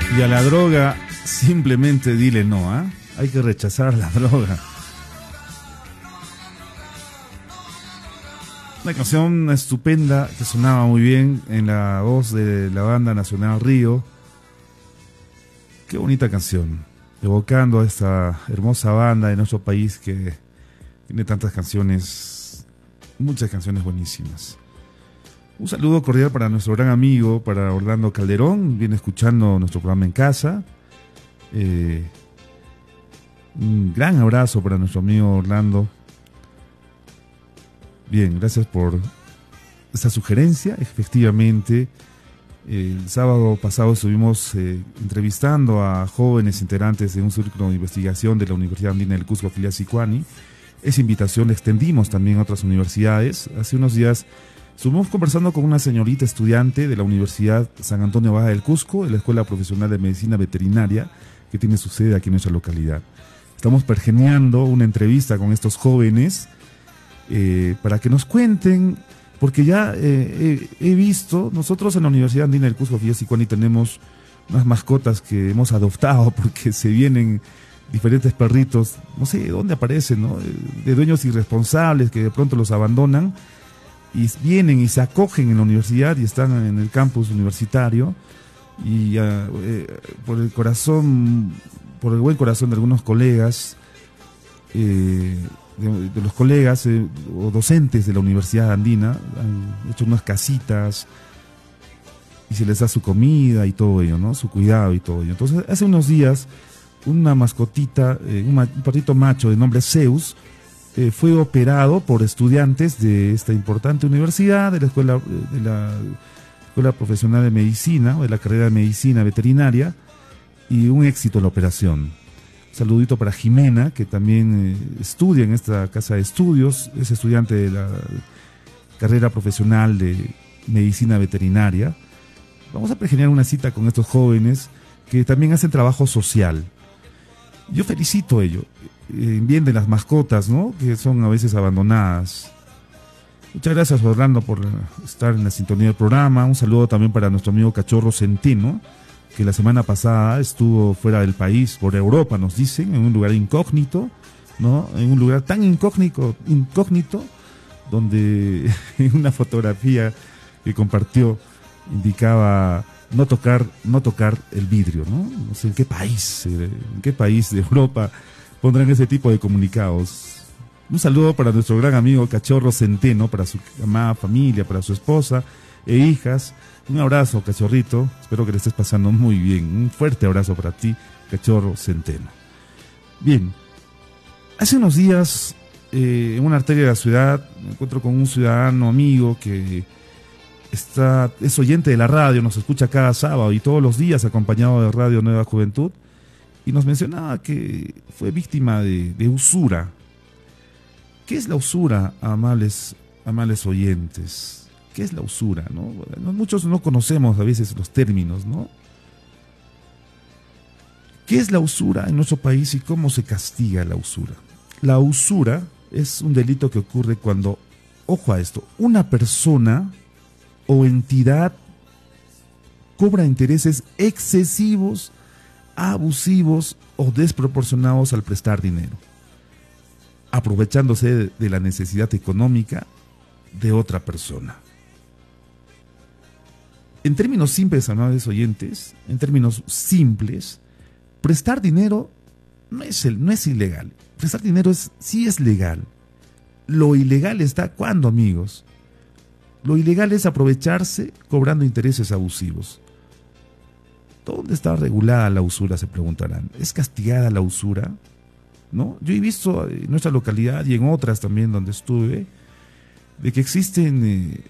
Y a la droga simplemente dile no, ¿ah? Hay que rechazar la droga. Una canción estupenda que sonaba muy bien en la voz de la banda nacional Río. Qué bonita canción, evocando a esta hermosa banda de nuestro país que tiene tantas canciones, muchas canciones buenísimas. Un saludo cordial para nuestro gran amigo, para Orlando Calderón, viene escuchando nuestro programa en casa. Un gran abrazo para nuestro amigo Orlando. Bien, gracias por esta sugerencia. Efectivamente, el sábado pasado estuvimos entrevistando a jóvenes integrantes de un círculo de investigación de la Universidad Andina del Cusco, filial Sicuani. Esa invitación la extendimos también a otras universidades. Hace unos días estuvimos conversando con una señorita estudiante de la Universidad San Antonio Baja del Cusco, de la Escuela Profesional de Medicina Veterinaria, que tiene su sede aquí en nuestra localidad. Estamos pergeneando una entrevista con estos jóvenes para que nos cuenten, porque ya he visto, nosotros en la Universidad Andina del Cusco, filial Sicuani, tenemos unas mascotas que hemos adoptado porque se vienen diferentes perritos, no sé de dónde aparecen, ¿no? De dueños irresponsables que de pronto los abandonan y vienen y se acogen en la universidad y están en el campus universitario y por el buen corazón de algunos colegas, de los colegas o docentes de la Universidad Andina, han hecho unas casitas y se les da su comida y todo ello, ¿no? Su cuidado y todo ello. Entonces, hace unos días, una mascotita, un perrito macho de nombre Zeus, fue operado por estudiantes de esta importante universidad, de la Escuela Profesional de Medicina, o de la carrera de Medicina Veterinaria, y un éxito la operación. Un saludito para Jimena, que también estudia en esta casa de estudios, es estudiante de la carrera profesional de Medicina Veterinaria. Vamos a pergeñar una cita con estos jóvenes que también hacen trabajo social. Yo felicito ello, en bien de las mascotas, ¿no? Que son a veces abandonadas. Muchas gracias, Orlando, por estar en la sintonía del programa. Un saludo también para nuestro amigo Cachorro Centeno, que la semana pasada estuvo fuera del país, por Europa, nos dicen, en un lugar incógnito, ¿no? En un lugar tan incógnito, donde en una fotografía que compartió indicaba no tocar el vidrio, ¿no? No sé en qué país de Europa pondrán ese tipo de comunicados. Un saludo para nuestro gran amigo Cachorro Centeno, para su amada familia, para su esposa e hijas. Un abrazo, Cachorrito, espero que le estés pasando muy bien. Un fuerte abrazo para ti, Cachorro Centeno. Bien, hace unos días en una arteria de la ciudad me encuentro con un ciudadano amigo que es oyente de la radio, nos escucha cada sábado y todos los días acompañado de Radio Nueva Juventud, y nos mencionaba que fue víctima de usura. ¿Qué es la usura, amables oyentes? ¿Qué es la usura, no? Muchos no conocemos a veces los términos, ¿no? ¿Qué es la usura en nuestro país y cómo se castiga la usura? La usura es un delito que ocurre cuando, ojo a esto, una persona o entidad cobra intereses excesivos, abusivos o desproporcionados al prestar dinero, aprovechándose de la necesidad económica de otra persona. En términos simples, amables oyentes, en términos simples, prestar dinero no es ilegal. Prestar dinero sí es legal. Lo ilegal está cuando, amigos. Lo ilegal es aprovecharse cobrando intereses abusivos. ¿Dónde está regulada la usura?, se preguntarán. ¿Es castigada la usura? ¿No? Yo he visto en nuestra localidad y en otras también donde estuve, de que existen